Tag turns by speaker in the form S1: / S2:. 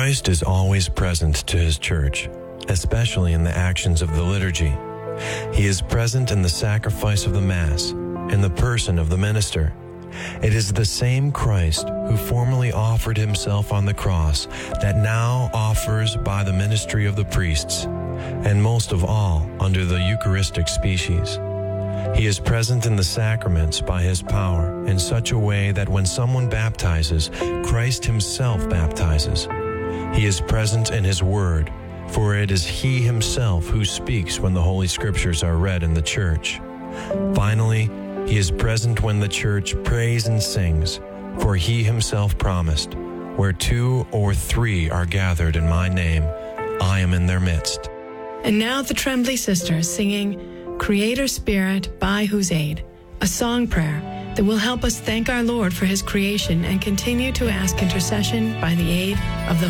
S1: Christ is always present to his church, especially in the actions of the liturgy. He is present in the sacrifice of the Mass, in the person of the minister. It is the same Christ who formerly offered himself on the cross that now offers by the ministry of the priests, and most of all under the Eucharistic species. He is present in the sacraments by his power in such a way that when someone baptizes, Christ himself baptizes. He is present in his word, for it is he himself who speaks when the Holy Scriptures are read in the church. Finally, he is present when the church prays and sings, for he himself promised, "Where 2 or 3 are gathered in my name, I am in their midst."
S2: And now the Tremblay Sisters singing Creator Spirit, by whose aid, a song prayer that will help us thank our Lord for his creation and continue to ask intercession by the aid of the